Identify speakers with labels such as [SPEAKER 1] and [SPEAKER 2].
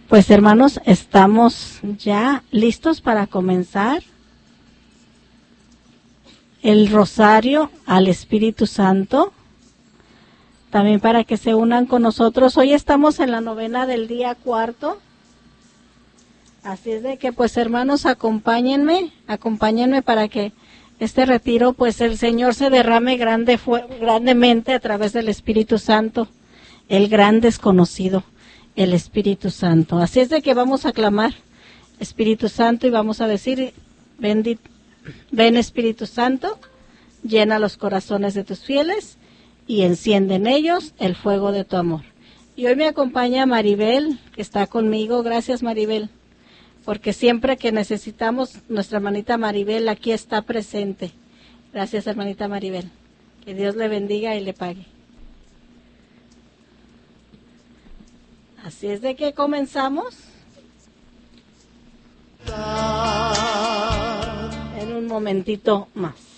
[SPEAKER 1] Pues hermanos, estamos ya listos para comenzar el rosario al Espíritu Santo. También para que se unan con nosotros. Hoy estamos en la novena del día 4. Así es de que pues hermanos, acompáñenme para que este retiro pues el Señor se derrame grandemente a través del Espíritu Santo, el gran desconocido, el Espíritu Santo. Así es de que vamos a clamar Espíritu Santo y vamos a decir: ven Espíritu Santo, llena los corazones de tus fieles y enciende en ellos el fuego de tu amor. Y hoy me acompaña Maribel, que está conmigo. Gracias, Maribel, porque siempre que necesitamos, nuestra hermanita Maribel aquí está presente. Gracias, hermanita Maribel. Que Dios le bendiga y le pague. Así es de que comenzamos en un momentito más.